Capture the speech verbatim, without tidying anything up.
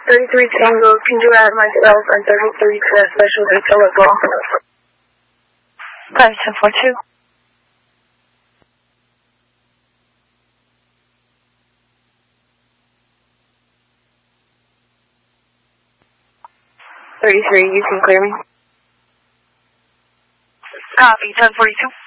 thirty-three Tango, can you add myself and thirty-three to that special detail as well? five seven four two. thirty-three, you can clear me. Copy, ten forty-two.